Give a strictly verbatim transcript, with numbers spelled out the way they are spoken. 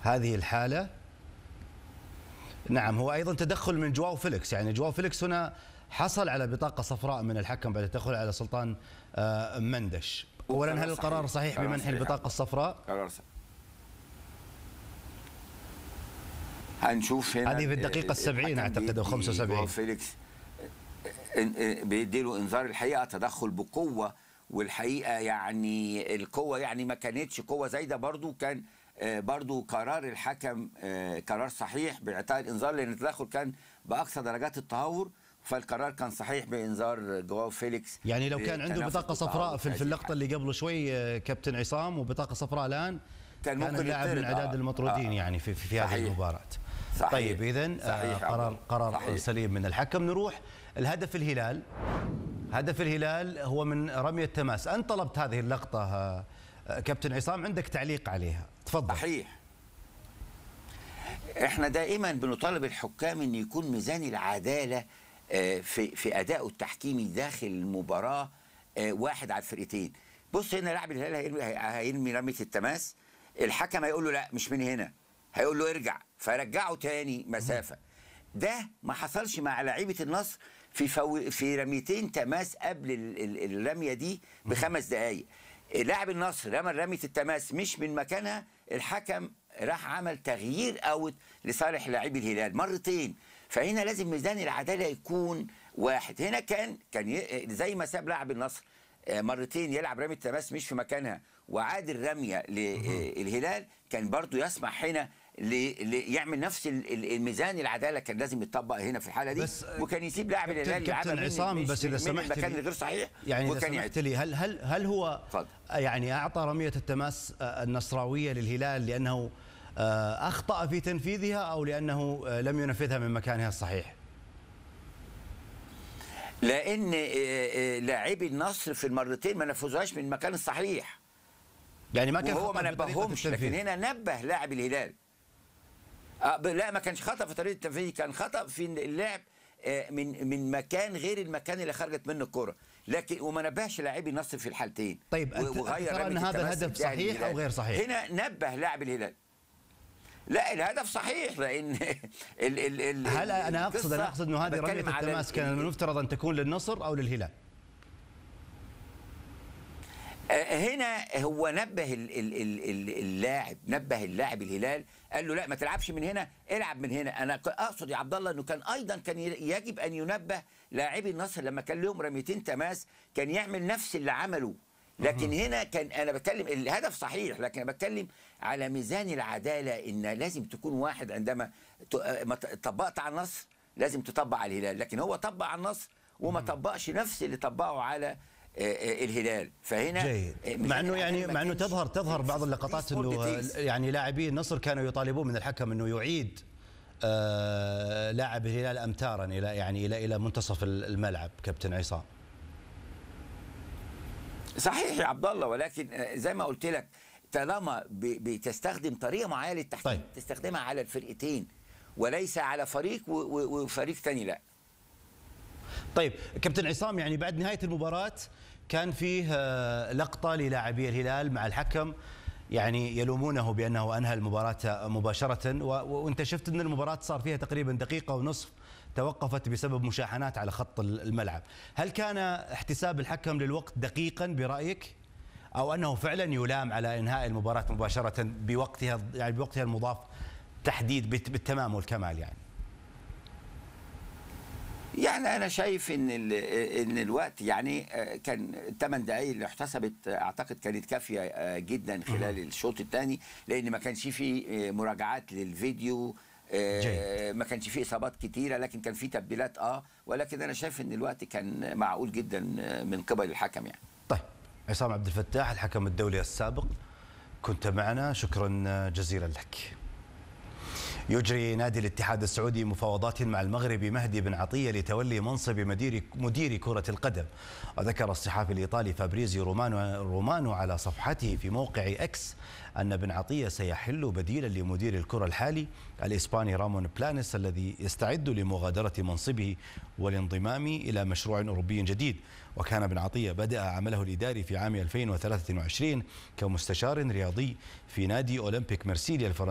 هذه الحالة نعم هو أيضا تدخل من جواو فيليكس، يعني جواو فيليكس هنا حصل على بطاقة صفراء من الحكم بعد التدخل على سلطان مندش. أولا هل القرار صحيح بمنح البطاقة الصفراء؟ قرار صحيح. هنشوف هنا هذه في الدقيقة السبعين أعتقد أو خمسة وسبعين. جواو فيليكس بيديله إنذار، الحقيقة تدخل بقوة، والحقيقة يعني القوة يعني ما كانتش قوة زايدة، برضو كان برضو قرار الحكم قرار صحيح بإعطاء الإنذار، لأن التدخل كان بأقصى درجات التهور، فالقرار كان صحيح بإنذار جواو فيليكس. يعني لو كان عنده بطاقة صفراء في, في اللقطة اللي قبل شوي كابتن عصام وبطاقة صفراء الآن كان, كان اللاعب من عداد المطرودين آه يعني في, في, في هذه المباراة. صحيح. طيب إذن آه قرار قرار صحيح. سليم من الحكم. نروح الهدف الهلال. هدف الهلال هو من رمية تماس. أنت طلبت هذه اللقطة آه كابتن عصام، عندك تعليق عليها، تفضل. صحيح. احنا دائما بنطالب الحكام ان يكون ميزان العداله في في ادائه التحكيمي داخل المباراه واحد على الفرقتين. بص هنا لاعب الهلال هيرمي هيرمي رميه التماس، الحكم هيقول له لا مش من هنا، هيقول له ارجع، فيرجعه تاني مسافه. ده ما حصلش مع لاعيبه النصر في فو... في رميتين تماس قبل الرميه دي بخمس دقائق. لاعب النصر رمى رميه التماس مش من مكانها، الحكم راح عمل تغيير اوت لصالح لاعبي الهلال مرتين. فهنا لازم ميزان العداله يكون واحد. هنا كان كان ي... زي ما ساب لاعب النصر مرتين يلعب رميه تماس مش في مكانها وعاد الرميه للهلال، كان برضو يسمح هنا يعمل نفس الميزان العداله، كان لازم يتطبق هنا في الحاله دي، وكان يسيب لاعب الهلال كابتن عصام. بس اذا سمحت لي غير صحيح يعني اذا سمحت لي، هل هل هل هو فضل. يعني اعطى رميه التماس النصراويه للهلال لانه اخطا في تنفيذها او لانه لم ينفذها من مكانها الصحيح؟ لان لاعبي النصر في المرتين ما نفذوهاش من المكان الصحيح، يعني ما كان هو ما نبههمش، لكن هنا نبه لاعب الهلال. آه لا ما كانش خطأ في طريقه التنفيذ، كان خطأ في اللعب آه من من مكان غير المكان اللي خرجت منه الكره، لكن وما نبهش لاعبي النصر في الحالتين. طيب انت ترى ان هذا الهدف صحيح او غير صحيح؟ هنا نبه لاعب الهلال. لا الهدف صحيح، لان ال ال ال هل انا اقصد انا اقصد انه هذه رميه التماس كان المفترض ان تكون للنصر او للهلال؟ هنا هو نبه اللاعب نبه اللاعب الهلال، قال له لا ما تلعبش من هنا، العب من هنا. انا اقصد يا عبد الله انه كان ايضا كان يجب ان ينبه لاعبي النصر لما كان لهم رميتين تماس كان يعمل نفس اللي عمله، لكن هنا كان انا بتكلم الهدف صحيح، لكن انا بتكلم على ميزان العداله، ان لازم تكون واحد. عندما طبقت على النصر لازم تطبق على الهلال، لكن هو طبق على النصر وما طبقش نفس اللي طبقه على الهلال. فهنا جيد. مع انه يعني مع انه تظهر تظهر بعض اللقطات انه يعني لاعبي النصر كانوا يطالبون من الحكم انه يعيد آه لاعب الهلال امتارا الى يعني الى الى منتصف الملعب. كابتن عصام صحيح يا عبد الله، ولكن زي ما قلت لك طالما بتستخدم طريقه معينه للتحكيم طيب. تستخدمها على الفرقتين وليس على فريق وفريق ثاني. لا طيب كابتن عصام، يعني بعد نهاية المباراة كان فيه لقطة للاعبي الهلال مع الحكم يعني يلومونه بأنه أنهى المباراة مباشرة، وأنت شفت أن المباراة صار فيها تقريبا دقيقة ونصف توقفت بسبب مشاحنات على خط الملعب. هل كان احتساب الحكم للوقت دقيقا برأيك، أو أنه فعلا يلام على إنهاء المباراة مباشرة بوقتها يعني بوقتها المضاف تحديد بالتمام والكمال؟ يعني يعني انا شايف ان ان الوقت يعني كان ثمان دقائق اللي احتسبت اعتقد كانت كافيه جدا خلال الشوط الثاني، لان ما كانش فيه مراجعات للفيديو، جيد. ما كانش فيه اصابات كتيره، لكن كان فيه تبديلات اه ولكن انا شايف ان الوقت كان معقول جدا من قبل الحكم يعني. طيب عصام عبد الفتاح الحكم الدولي السابق، كنت معنا، شكرا جزيلا لك. يجري نادي الاتحاد السعودي مفاوضات مع المغربي مهدي بن عطية لتولي منصب مدير مدير كرة القدم. وذكر الصحافي الإيطالي فابريزيو رومانو, رومانو على صفحته في موقع إكس أن بن عطية سيحل بديلا لمدير الكرة الحالي الإسباني رامون بلانس الذي يستعد لمغادرة منصبه والانضمام إلى مشروع أوروبي جديد. وكان بن عطية بدأ عمله الإداري في عام ألفين وثلاثة وعشرين كمستشار رياضي في نادي أولمبيك مرسيليا الفرنسي